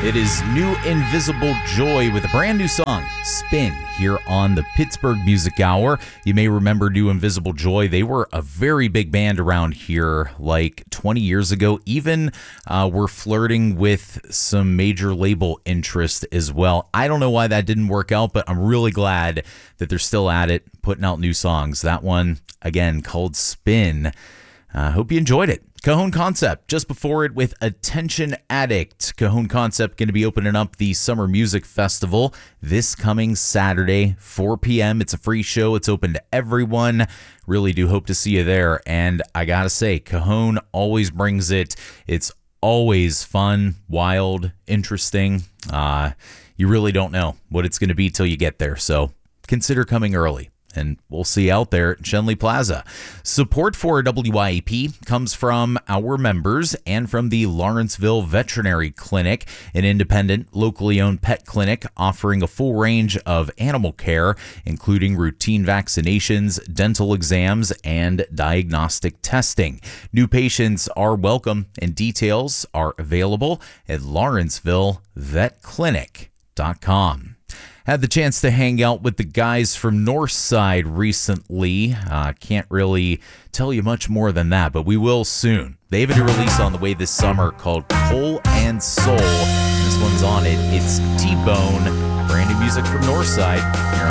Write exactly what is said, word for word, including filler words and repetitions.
It is New Invisible Joy with a brand new song, Spin, here on the Pittsburgh Music Hour. You may remember New Invisible Joy. They were a very big band around here like twenty years ago. Even uh, were flirting with some major label interest as well. I don't know why that didn't work out, but I'm really glad that they're still at it, putting out new songs. That one, again, called Spin. I uh, hope you enjoyed it. Cajon Concept, just before it with Attention Addict. Cajon Concept going to be opening up the Summer Music Festival this coming Saturday, four p.m. It's a free show. It's open to everyone. Really do hope to see you there. And I got to say, Cajon always brings it. It's always fun, wild, interesting. Uh, you really don't know what it's going to be till you get there. So consider coming early. And we'll see you out there at Schenley Plaza. Support for W I A P comes from our members and from the Lawrenceville Veterinary Clinic, an independent, locally owned pet clinic offering a full range of animal care, including routine vaccinations, dental exams, and diagnostic testing. New patients are welcome, and details are available at lawrenceville vet clinic dot com. Had the chance to hang out with the guys from Northside recently. Uh, can't really tell you much more than that, but we will soon. They have a new release on the way this summer called Coal and Soul. This one's on it. It's T-Bone, brand new music from Northside here